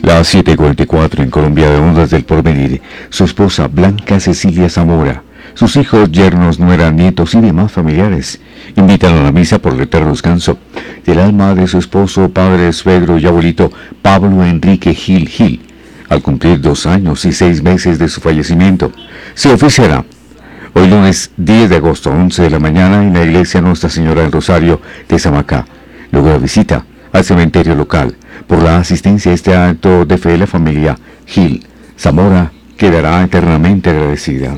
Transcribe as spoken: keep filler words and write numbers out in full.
Las siete y cuarenta y cuatro en Colombia de Ondas del Porvenir. Su esposa Blanca Cecilia Zamora, sus hijos, yernos, nueras, nietos y demás familiares invitan a la misa por el eterno descanso del alma de su esposo, padre, suegro y abuelito Pablo Enrique Gil Gil, al cumplir dos años y seis meses de su fallecimiento. Se oficiará hoy lunes diez de agosto a once de la mañana en la iglesia Nuestra Señora del Rosario de Samacá. Luego la visita al cementerio local. Por la asistencia a este acto de fe, la familia Gil Zamora quedará eternamente agradecida.